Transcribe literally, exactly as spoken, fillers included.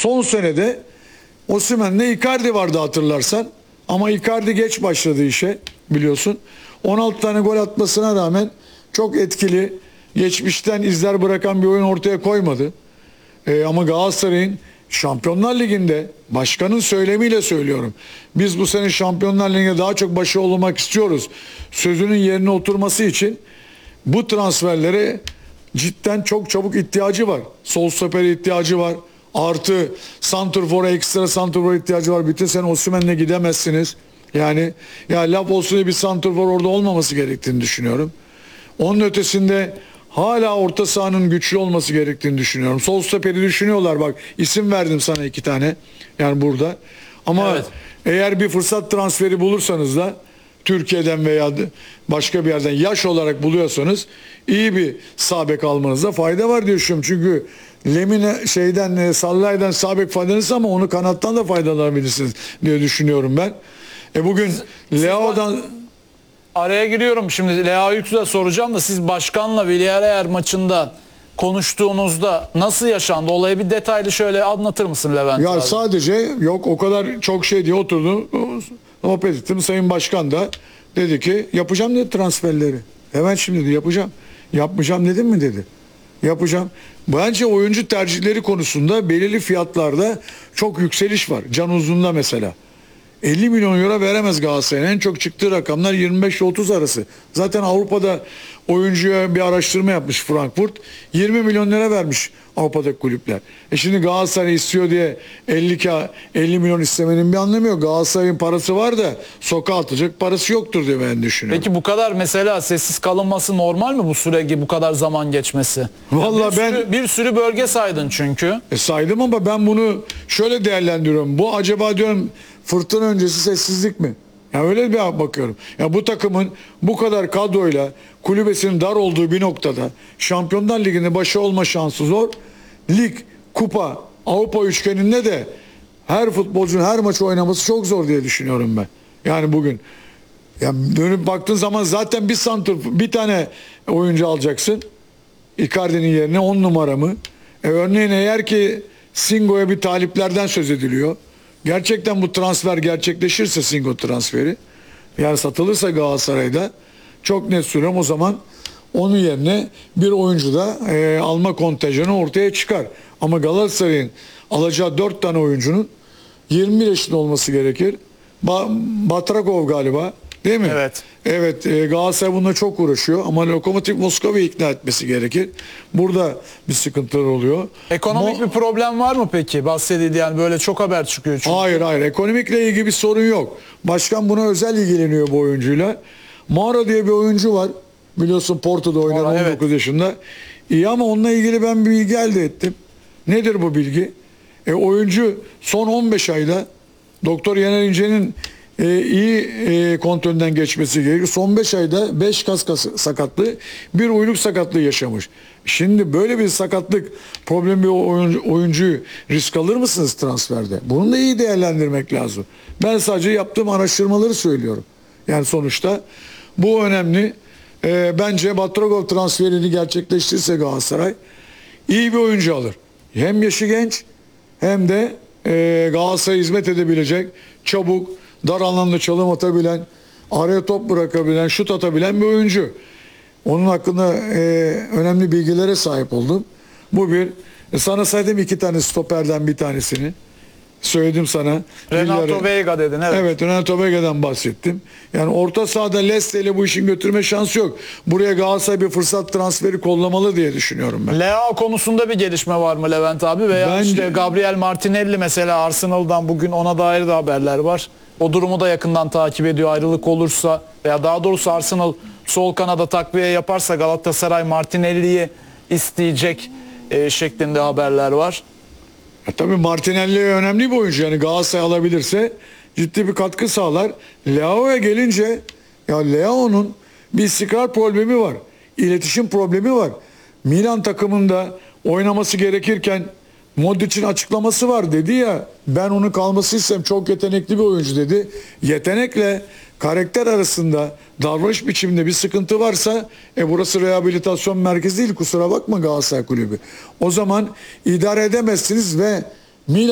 son senede Osimhen'le Icardi vardı hatırlarsan. Ama Icardi geç başladı işe biliyorsun. on altı tane gol atmasına rağmen çok etkili, geçmişten izler bırakan bir oyun ortaya koymadı. Ee, ama Galatasaray'ın Şampiyonlar Ligi'nde, başkanın söylemiyle söylüyorum, biz bu sene Şampiyonlar Ligi'nde daha çok başarılı olmak istiyoruz sözünün yerine oturması için bu transferlere cidden çok çabuk ihtiyacı var. Sol stopere ihtiyacı var. Artı santrfora, ekstra santrfora ihtiyacı var. Bütün sene Osimhen'le gidemezsiniz. Yani ya laf olsun diye bir santrfor orada olmaması gerektiğini düşünüyorum. Onun ötesinde hala orta sahanın güçlü olması gerektiğini düşünüyorum. Sol stoperi düşünüyorlar, bak isim verdim sana iki tane. Yani burada. Ama evet, eğer bir fırsat transferi bulursanız da Türkiye'den veya başka bir yerden yaş olarak buluyorsanız iyi bir sağ bek almanızda fayda var diye düşünüyorum. Çünkü Lemine şeyden Sallay'dan sağ bek faydalanırsa ama onu kanattan da faydalanabilirsiniz diye düşünüyorum ben. E bugün Leao'dan araya giriyorum şimdi, Leao Yüksel soracağım da siz başkanla Villarreal maçında konuştuğunuzda nasıl yaşandı? Olayı bir detaylı şöyle anlatır mısın Levent ya abi? Sadece yok o kadar çok şey diye oturdu. Sohbet ettim. Sayın Başkan da dedi ki yapacağım dedi transferleri. Hemen şimdi dedi yapacağım. Yapmayacağım dedim mi dedi. Yapacağım. Bence oyuncu tercihleri konusunda belirli fiyatlarda çok yükseliş var. Can Uzun'da mesela. elli milyon euro veremez Galatasaray'ın. En çok çıktığı rakamlar yirmi beş ile otuz arası. Zaten Avrupa'da oyuncuya bir araştırma yapmış Frankfurt. yirmi milyon lira vermiş Avrupa'daki kulüpler. E şimdi Galatasaray istiyor diye elli milyon istemenin bir anlamı yok. Galatasaray'ın parası var da sokağa atacak parası yoktur diye ben düşünüyorum. Peki bu kadar mesela sessiz kalınması normal mi, bu süreci bu kadar zaman geçmesi? Vallahi bir ben sürü, bir sürü bölge saydın çünkü. E saydım ama ben bunu şöyle değerlendiriyorum. Bu acaba diyorum fırtına öncesi sessizlik mi? Ya öyle bir bakıyorum. Ya bu takımın bu kadar kadroyla kulübesinin dar olduğu bir noktada Şampiyonlar Ligi'nde başı olma şansı zor. Lig, kupa, Avrupa üçgeninde de her futbolcunun her maçı oynaması çok zor diye düşünüyorum ben. Yani bugün ya dönüp baktığın zaman zaten bir santrf bir tane oyuncu alacaksın. Icardi'nin yerine on numara mı? E örneğin eğer ki Singo'ya bir taliplerden söz ediliyor. Gerçekten bu transfer gerçekleşirse, Singo transferi, yani satılırsa Galatasaray'da, çok net söylüyorum, o zaman onun yerine bir oyuncu da e, alma kontenjanı ortaya çıkar. Ama Galatasaray'ın alacağı dört tane oyuncunun yirmi bir yaşında olması gerekir. Ba Batrakov galiba, değil mi? Evet. Evet, e, Galatasaray bununla çok uğraşıyor ama Lokomotiv Moskova'yı ikna etmesi gerekir. Burada bir sıkıntılar oluyor. Ekonomik Mo bir problem var mı peki? Bahsedildi yani, böyle çok haber çıkıyor çünkü. Hayır hayır, ekonomikle ilgili bir sorun yok. Başkan buna özel ilgileniyor bu oyuncuyla. Mara diye bir oyuncu var. Biliyorsun Porto'da oynayan, Mara, on dokuz evet. yaşında. İyi ama onunla ilgili ben bir bilgi elde ettim. Nedir bu bilgi? E, oyuncu son on beş ayda Doktor Yener İnce'nin e, iyi e, kontrolünden geçmesi gerekiyor. Son beş ayda beş kas sakatlığı, bir uyluk sakatlığı yaşamış. Şimdi böyle bir sakatlık problemi bir oyuncu, oyuncuyu risk alır mısınız transferde? Bunu da iyi değerlendirmek lazım. Ben sadece yaptığım araştırmaları söylüyorum. Yani sonuçta bu önemli. E, bence Batragov transferini gerçekleştirirse Galatasaray iyi bir oyuncu alır. Hem yaşı genç hem de e, Galatasaray'a hizmet edebilecek, çabuk, dar alanda çalım atabilen, araya top bırakabilen, şut atabilen bir oyuncu. Onun hakkında e, önemli bilgilere sahip oldum. Bu bir. E, sana saydım iki tane stoperden bir tanesini. Söyledim sana. Renato Villarreal. Veiga dedin, evet. Evet, Renato Veiga'dan bahsettim. Yani orta sahada Leste ile bu işin götürme şansı yok. Buraya Galatasaray bir fırsat transferi kollamalı diye düşünüyorum ben. Leao konusunda bir gelişme var mı Levent abi? Veya Bence... işte Gabriel Martinelli mesela, Arsenal'dan bugün ona dair de haberler var. O durumu da yakından takip ediyor. Ayrılık olursa veya daha doğrusu Arsenal sol kanada takviye yaparsa Galatasaray Martinelli'yi isteyecek e, şeklinde haberler var. Ya tabii Martinelli önemli bir oyuncu. Yani Galatasaray alabilirse ciddi bir katkı sağlar. Leao'ya gelince, ya Leao'nun bir istikrar problemi var. İletişim problemi var. Milan takımında oynaması gerekirken Modric'in açıklaması var, dedi ya, ben onun kalması istem, çok yetenekli bir oyuncu dedi. Yetenekle karakter arasında davranış biçiminde bir sıkıntı varsa e burası rehabilitasyon merkezi değil, kusura bakma Galatasaray Kulübü. O zaman idare edemezsiniz ve Milan